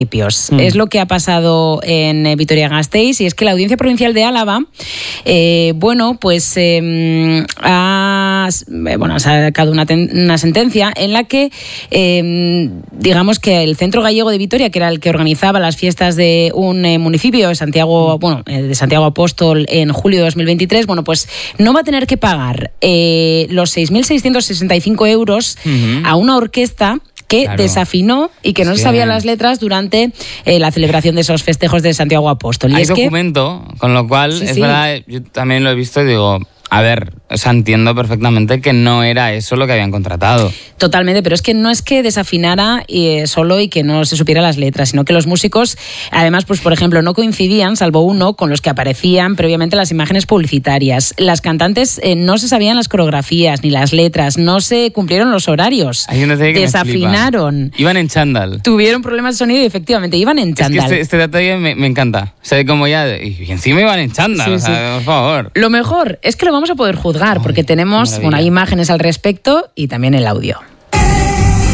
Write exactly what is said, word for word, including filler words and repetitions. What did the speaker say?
Mm. Es lo que ha pasado en eh, Vitoria-Gasteiz, y es que la Audiencia Provincial de Álava, eh, bueno, pues eh, ha, bueno, ha sacado una, ten, una sentencia en la que, eh, digamos que el Centro Gallego de Vitoria, que era el que organizaba las fiestas de un eh, municipio de Santiago, bueno, eh, de Santiago Apóstol en julio de dos mil veintitrés, bueno, pues no va a tener que pagar eh, los seis mil seiscientos sesenta y cinco euros uh-huh. a una orquesta que claro. desafinó y que no sí. sabía las letras durante eh, la celebración de esos festejos de Santiago Apóstol. Y Hay es documento, que... con lo cual, sí, es sí. verdad, yo también lo he visto y digo... A ver, o sea, entiendo perfectamente que no era eso lo que habían contratado. Totalmente, pero es que no es que desafinara eh, solo y que no se supiera las letras, sino que los músicos, además, pues por ejemplo, no coincidían, salvo uno, con los que aparecían previamente las imágenes publicitarias. Las cantantes eh, no se sabían las coreografías ni las letras, no se cumplieron los horarios. Hay una que desafinaron. Iban en chándal. Tuvieron problemas de sonido y efectivamente iban en chándal. Es que este, este detalle me, me encanta. O sea, como ya... Y encima iban en chándal, sí, o sea, sí. por favor. Lo mejor es que lo vamos a poder juzgar, porque tenemos, bueno, hay imágenes al respecto y también el audio.